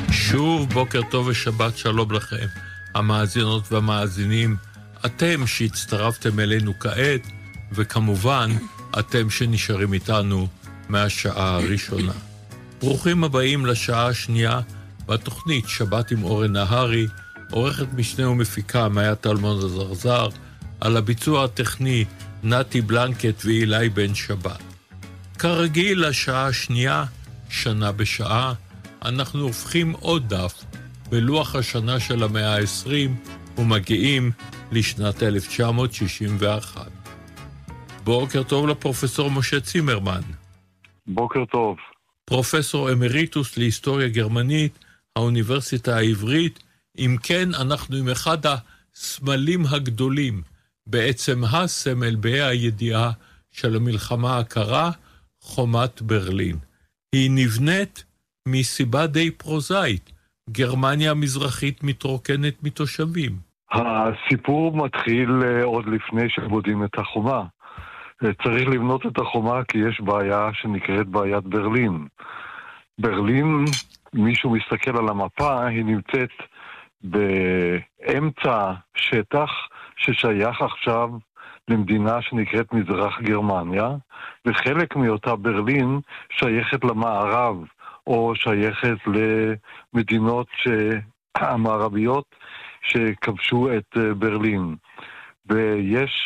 שוב בוקר טוב ושבת שלום לכם, המאזינות והמאזינים, אתם שהצטרפתם אלינו כעת, וכמובן אתם שנשארים איתנו מהשעה הראשונה. ברוכים הבאים לשעה השנייה בתוכנית שבת עם אורן נהרי, עורכת משנה ומפיקה מאיה טלמון הזרזר, על הביצוע הטכני נתי בלנקט ואילי בן שבת. כרגיל לשעה השנייה, שנה בשעה, אנחנו הופכים עוד דף בלוח השנה של המאה ה-20 ומגיעים לשנת 1961. בוקר טוב לפרופסור משה צימרמן. בוקר טוב. פרופסור אמריטוס להיסטוריה גרמנית, האוניברסיטה העברית. אם כן, אנחנו עם אחד הסמלים הגדולים, בעצם הסמל בה"א הידיעה של המלחמה הקרה, חומת ברלין. היא נבנית מסיבה די פרוזאית, גרמניה המזרחית מתרוקנת מתושבים. הסיפור מתחיל עוד לפני שבונים את החומה. צריך לבנות את החומה כי יש בעיה שנקראת בעיית ברלין. ברלין, מישהו מסתכל על המפה, היא נמצאת באמצע שטח ששייך עכשיו למדינה שנקראת מזרח גרמניה, וחלק מאותה ברלין שייכת למערב, או שייכת למדינות המערביות שכבשו את ברלין. ויש